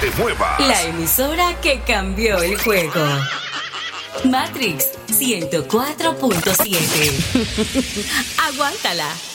te muevas. La emisora que cambió el juego. Matrix 104.7. Aguántala.